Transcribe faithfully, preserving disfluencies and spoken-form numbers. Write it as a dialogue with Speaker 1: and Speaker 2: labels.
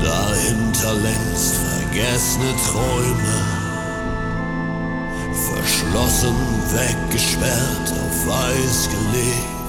Speaker 1: Dahinter längst vergessene Träume, verschlossen, weggesperrt, auf Eis gelegt.